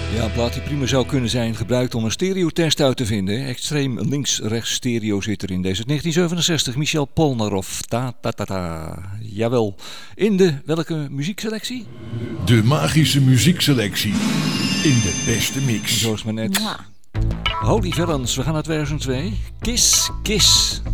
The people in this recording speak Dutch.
Ja, een plaat die prima zou kunnen zijn gebruikt om een stereotest uit te vinden. Extreem links-rechts stereo zit erin. Deze 1967, Michel Polnareff. Ta-ta-ta-ta. Jawel. In de welke muziekselectie? De magische muziekselectie. In de beste mix. Zoals maar net. Holy Valens, we gaan naar 2002. Kiss, Kiss.